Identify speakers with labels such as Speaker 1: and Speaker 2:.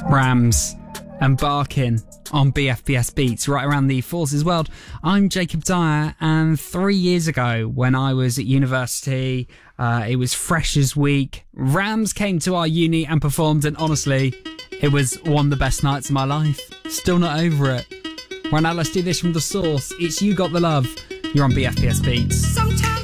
Speaker 1: Rams and Barkin on BFBS Beats right around the Forces world. I'm Jacob Dyer, and 3 years ago when I was at university, it was Freshers Week. Rams came to our uni and performed, and honestly, it was one of the best nights of my life. Still not over it. Right now, let's do this from The Source. It's You Got the Love. You're on BFBS Beats.